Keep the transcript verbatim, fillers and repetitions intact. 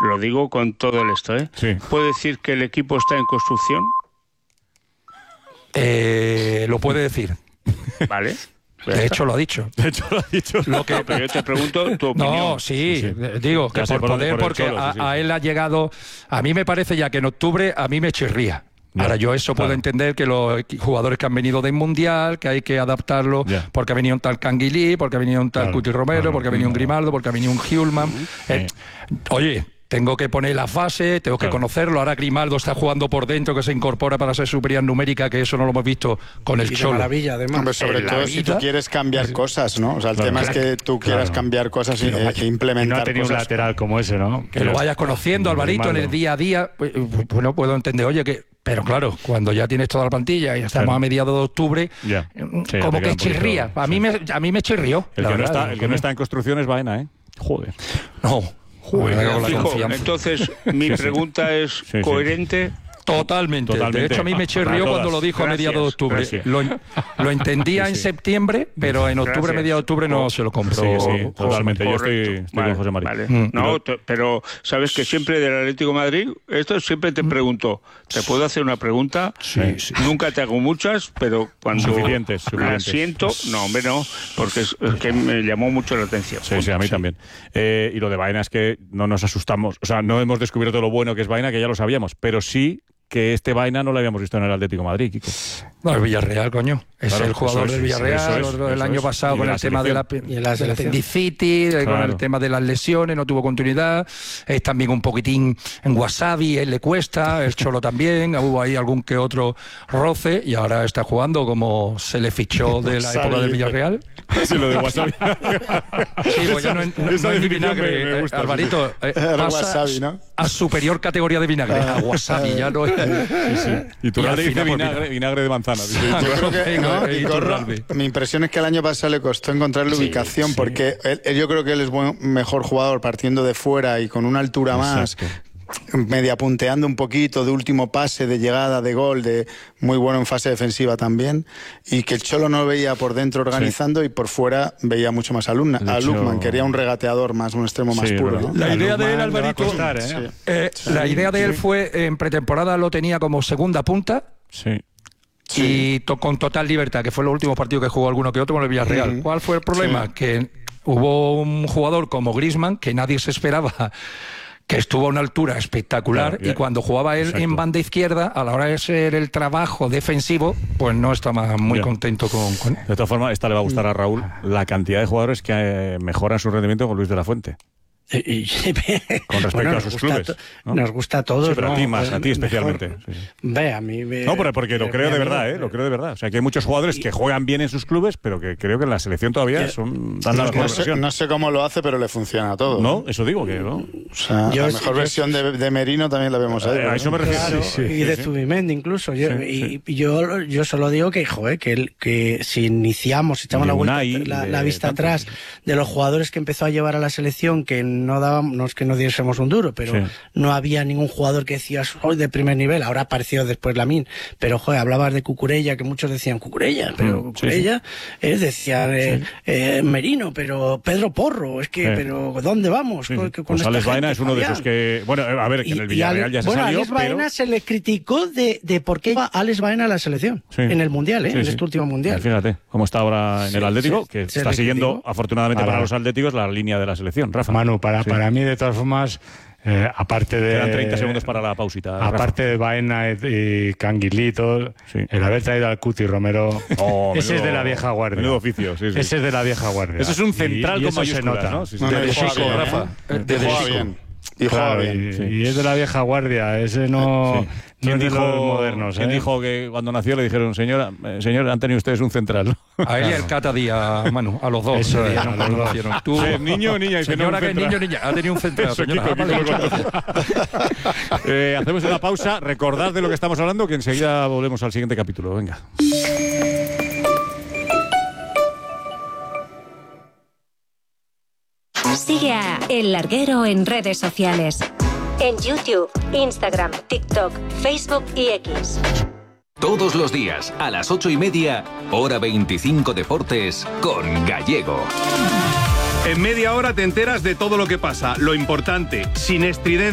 lo digo con todo el esto, ¿eh? Sí. ¿Puede decir que el equipo está en construcción? Eh, lo puede decir. Vale. De hecho, lo ha dicho. De hecho, lo ha dicho. Lo que... No, pero yo te pregunto tu opinión. No, sí, Sí, sí. digo que Ya sé por por dónde- poder, por el porque Cholo, a, sí, sí. a él ha llegado, a mí me parece ya que en octubre a mí me chirría. Ya, Ahora yo eso claro. puedo entender que los jugadores que han venido del Mundial, que hay que adaptarlo, Ya. porque ha venido un tal Canguilí, porque ha venido un tal Claro, Cuti Romero, claro, porque ha venido un claro. Grimaldo, porque ha venido un Hjulman. Eh, oye, tengo que poner la fase, tengo que Claro. conocerlo. Ahora Grimaldo está jugando por dentro, que se incorpora para ser superioridad numérica, que eso no lo hemos visto con el Y de Cholo. maravilla, además. Hombre, sobre en la todo si vida- tú quieres cambiar cosas, ¿no? O sea, el Claro. tema es que tú quieras Claro. cambiar cosas y, Sí, eh, e implementar Y no ha tenido un cosas. lateral como ese, ¿no? Que lo vayas conociendo, Alvarito, en el día a día. Pues, bueno, puedo entender, oye, que. Pero claro, cuando ya tienes toda la plantilla y estamos Claro. a mediados de octubre, Ya. eh, Sí, como te queda que un poquito- chirría. A mí, sí. me, a mí me chirrió. El la que, no verdad, está, el que no está en construcción es Baena, ¿eh? Joder. No, joder, con la Fijo, confianza. entonces, mi Sí, sí. pregunta es Sí, sí. coherente. Totalmente. Totalmente. De hecho, a mí me chirrió Para cuando todas. lo dijo a Gracias, mediados de octubre. gracias. Lo, lo entendía Sí, en sí. septiembre, pero en octubre, Gracias. mediados de octubre, no se lo compró. Sí, sí, totalmente. Yo estoy, Correcto. estoy Vale, con José María. vale. Mm. No, te- pero sabes que siempre del Atlético de Madrid, esto siempre te pregunto, ¿te puedo hacer una pregunta? Sí, sí. Nunca te hago muchas, pero cuando Suficientes, la suficientes. siento, no, hombre, no, porque es, es que me llamó mucho la atención. Sí, sí, a mí también. Eh, y lo de Baena es que no nos asustamos. O sea, no hemos descubierto lo bueno que es Baena, que ya lo sabíamos, pero sí que este Baena no lo habíamos visto en el Atlético de Madrid, Kiko. No, el Villarreal, coño. Es Claro, el jugador eso es, del Villarreal. eso es, el eso año es. pasado Y con de el la tema de la, selección. Y en la del selección. apendicitis, con Claro. el tema de las lesiones, no tuvo continuidad. Es también un poquitín en Wasabi, él le cuesta, el Cholo también. Hubo ahí algún que otro roce y ahora está jugando como se le fichó de la época del Villarreal. Sí, lo de Wasabi. Sí, pues ya no, es- no- Esa no es ni definición vinagre, me- me eh, gusta, Alvarito. eh, Era pasa wasabi, ¿no? a superior categoría de vinagre, a wasabi, ya no es. Y tú Y al le dices final, pues, vinagre, vinagre de manzana. dice. Yo creo que Venga, no, eh, y Corro, Iturralde. mi impresión es que el año pasado le costó encontrar la ubicación sí. porque él- él- yo creo que él es buen, mejor jugador partiendo de fuera y con una altura más, Exacto. media punteando un poquito, de último pase, de llegada, de gol, de muy bueno en fase defensiva también, y que el Cholo no veía por dentro organizando y por fuera veía mucho más a, Luna, De a hecho- Lukman, quería un regateador más, un extremo más Sí, puro, verdad. ¿no? La A idea de él, Lukman le va a Alvarito, costar, ¿eh? Sí. eh, la idea de él fue en pretemporada lo tenía como segunda punta. Sí. Y to- con total libertad, que fue los últimos partidos que jugó alguno que otro con el Villarreal. Ujú. ¿Cuál fue el problema? Sí. Que hubo un jugador como Griezmann que nadie se esperaba, que estuvo a una altura espectacular, Claro, ya. y cuando jugaba él Exacto. en banda izquierda, a la hora de ser el trabajo defensivo, pues no estaba muy Ya. contento con, con él. De todas formas, esta le va a gustar a Raúl, la cantidad de jugadores que eh, mejoran su rendimiento con Luis de la Fuente. Y- Con respecto bueno, a nos sus gusta clubes, to- ¿no? Nos gusta a todos. Sí, pero a ¿no? ti más, a ti Mejor- especialmente. Sí, sí. Ve, a mí me- No, pero porque lo me- creo de me- verdad, ¿eh? Lo creo de verdad. O sea, que hay muchos jugadores que juegan bien en sus clubes, pero que creo que en la selección todavía Yo- son, dan la No, mejor sé, versión. no sé cómo lo hace, pero le funciona a todo. No, eso digo que no. O sea, Yo la es- mejor yo- versión de, de Merino también la vemos ahí. Eh, a eso me refiero. Claro, Sí, sí, y de sí. Zubimendi incluso. Yo, Sí, y, sí. y yo, yo solo digo que, joder, que, el- que si iniciamos, si echamos De la, vuelta, Unai, la, de la vista tantos. atrás de los jugadores que empezó a llevar a la selección, que no dábamos, no es que no diésemos un duro, pero Sí. no había ningún jugador que decías hoy de primer nivel. Ahora apareció después Lamine, pero joder, hablabas de Cucurella, que muchos decían Cucurella, pero Mm, sí, Cucurella, eh, decían eh, eh, Merino, pero Pedro Porro, es que, Sí. pero ¿dónde vamos? Sí, sí. Con, con Pues esta Alex Baena gente, es uno de Fabián? esos que. Bueno, a ver, que en el Y- y Villarreal Ale- ya se bueno, salió. a Alex pero... Baena se le criticó de, de por qué iba Alex Baena a la selección Sí. en el Mundial, ¿eh? Sí, en sí. este último Mundial. Fíjate cómo está ahora en Sí, el Atlético, sí, que se está le siguiendo, criticó. afortunadamente Ahora. para los atléticos, la línea de la selección. Rafa. Manu, para, Sí. para mí, de todas formas, eh, aparte de... Quedan treinta segundos para la pausita. Rafa. Aparte de Baena y, y Canguilito, Sí. el haber traído al Cuti Romero, Oh, ese menudo- es de la vieja guardia. Menudo oficio, sí, sí. Ese es de la vieja guardia. Eso es un Y- central y con eso se mayúsculas, nota. ¿no? Sí, sí. No, no, Desde y juega chico, bien, Rafa. ¿eh? Eh, Y Desde juega chico. bien. Y juega Claro, bien. y, sí. y es de la vieja guardia, ese no, Sí. no ¿Quién es de dijo, los modernos. ¿quién ¿eh? dijo que cuando nació le dijeron, señora, eh, señor, han tenido ustedes un central? ¿no? A él y al Cata Díaz, Manu, a los dos. Eso es, Ya a nos los dos. conocieron. Tú, Sí, niño o niña, y señora, que es central. niño o niña. Ha tenido un central, Eso, señora. Kiko, Ah, vale, Kiko lo muchas gracias. Eh, hacemos una pausa. Recordad de lo que estamos hablando, que enseguida volvemos al siguiente capítulo. Venga. Sigue a El Larguero en redes sociales. En YouTube, Instagram, TikTok, Facebook y X. Todos los días, a las ocho y media, hora veinticinco Deportes, con Gallego. En media hora te enteras de todo lo que pasa. Lo importante, sin estridencia.